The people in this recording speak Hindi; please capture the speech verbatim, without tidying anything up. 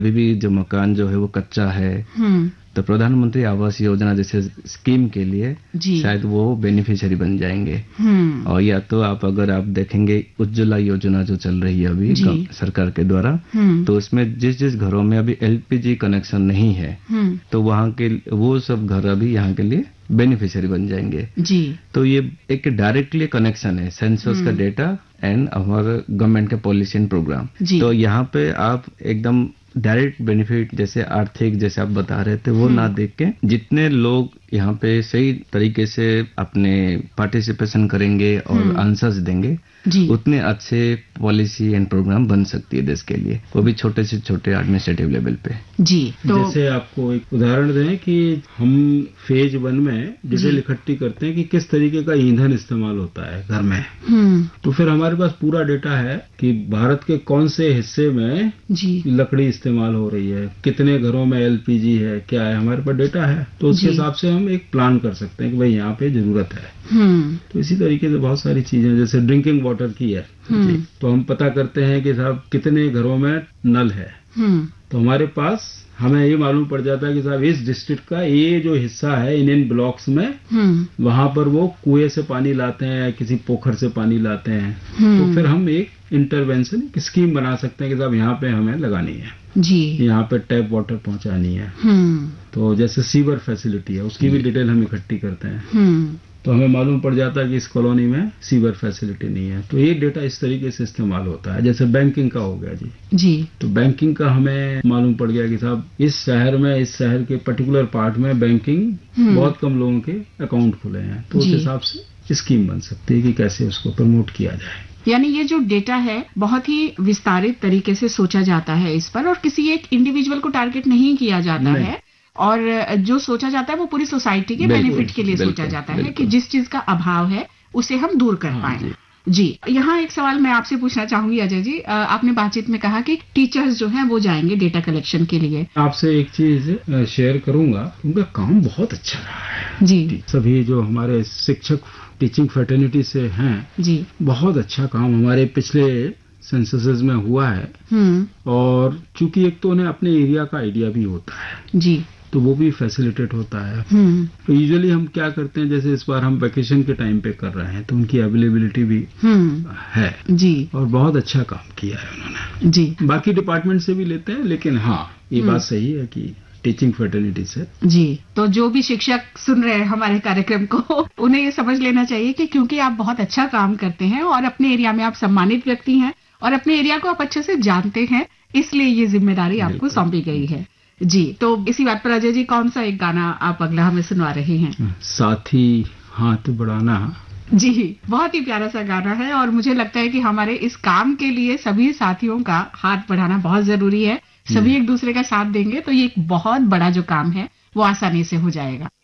अभी भी जो मकान जो है वो कच्चा है, तो प्रधानमंत्री आवास योजना जैसे स्कीम के लिए शायद वो बेनिफिशियरी बन जाएंगे। और या तो आप अगर आप देखेंगे उज्ज्वला योजना जो चल रही है अभी सरकार के द्वारा, तो उसमें जिस जिस घरों में अभी एलपीजी कनेक्शन नहीं है, तो वहाँ के वो सब घर अभी यहाँ के लिए बेनिफिशियरी बन जाएंगे जी। तो ये एक डायरेक्टली कनेक्शन है सेंसस का डेटा एंड हमारे गवर्नमेंट का पॉलिसी एंड प्रोग्राम। तो यहाँ पे आप एकदम डायरेक्ट बेनिफिट जैसे आर्थिक जैसे आप बता रहे थे वो ना देख के जितने लोग यहाँ पे सही तरीके से अपने पार्टिसिपेशन करेंगे और आंसर्स देंगे उतने अच्छे पॉलिसी एंड प्रोग्राम बन सकती है देश के लिए, वो भी छोटे से छोटे एडमिनिस्ट्रेटिव लेवल पे जी। तो जैसे आपको एक उदाहरण दें कि हम फेज वन में डिटेल इकट्ठी करते हैं कि किस तरीके का ईंधन इस्तेमाल होता है घर में, तो फिर हमारे पास पूरा डेटा है कि भारत के कौन से हिस्से में जी लकड़ी इस्तेमाल हो रही है, कितने घरों में एलपीजी है, क्या है, हमारे पास डेटा है। तो उसके हिसाब से हम एक प्लान कर सकते हैं कि भाई यहाँ पे जरूरत है। तो इसी तरीके से बहुत सारी चीजें जैसे ड्रिंकिंग वाटर की है तो हम पता करते हैं कि साहब कितने घरों में नल है, तो हमारे पास हमें ये मालूम पड़ जाता है कि साहब इस डिस्ट्रिक्ट का ये जो हिस्सा है इन इन ब्लॉक्स में वहां पर वो कुएं से पानी लाते हैं, किसी पोखर से पानी लाते हैं। तो फिर हम एक इंटरवेंशन स्कीम बना सकते हैं कि साहब यहाँ पे हमें लगानी है जी, यहाँ पे टैप वाटर पहुंचानी है। तो जैसे सीवर फैसिलिटी है उसकी भी डिटेल हम इकट्ठी करते हैं, तो हमें मालूम पड़ जाता है कि इस कॉलोनी में सीवर फैसिलिटी नहीं है। तो ये डेटा इस तरीके से इस्तेमाल होता है। जैसे बैंकिंग का हो गया जी जी, तो बैंकिंग का हमें मालूम पड़ गया कि साहब इस शहर में इस शहर के पर्टिकुलर पार्ट में बैंकिंग बहुत कम लोगों के अकाउंट खुले हैं, तो उस हिसाब से स्कीम बन सकती है कि कैसे उसको प्रमोट किया जाए। यानी ये जो डेटा है बहुत ही विस्तारित तरीके से सोचा जाता है इस पर, और किसी एक इंडिविजुअल को टारगेट नहीं किया जाता है, और जो सोचा जाता है वो पूरी सोसाइटी के बेनिफिट के लिए सोचा जाता है कि जिस चीज का अभाव है उसे हम दूर कर पाएं जी।, जी यहाँ एक सवाल मैं आपसे पूछना चाहूंगी अजय जी, आपने बातचीत में कहा कि टीचर्स जो हैं वो जाएंगे डेटा कलेक्शन के लिए। आपसे एक चीज शेयर करूंगा, उनका काम बहुत अच्छा रहा है जी। सभी जो हमारे शिक्षक टीचिंग फैटर्निटी से हैं जी, बहुत अच्छा काम हमारे पिछले सेंससेस में हुआ है। और चूंकि एक तो उन्हें अपने एरिया का आइडिया भी होता है जी, तो वो भी फैसिलिटेट होता है। तो यूजुअली हम क्या करते हैं, जैसे इस बार हम वैकेशन के टाइम पे कर रहे हैं तो उनकी अवेलेबिलिटी भी है जी, और बहुत अच्छा काम किया है उन्होंने जी। बाकी डिपार्टमेंट से भी लेते हैं, लेकिन हाँ ये बात सही है कि टीचिंग फैटर्निटी से जी। तो जो भी शिक्षक सुन रहे हैं हमारे कार्यक्रम को, उन्हें ये समझ लेना चाहिए कि क्योंकि आप बहुत अच्छा काम करते हैं और अपने एरिया में आप सम्मानित व्यक्ति हैं और अपने एरिया को आप अच्छे से जानते हैं, इसलिए ये जिम्मेदारी आपको सौंपी गई है जी। तो इसी बात पर अजय जी कौन सा एक गाना आप अगला हमें सुनवा रहे हैं? साथी हाथ बढ़ाना जी, बहुत ही प्यारा सा गाना है, और मुझे लगता है कि हमारे इस काम के लिए सभी साथियों का हाथ बढ़ाना बहुत जरूरी है। सभी एक दूसरे का साथ देंगे तो ये एक बहुत बड़ा जो काम है वो आसानी से हो जाएगा।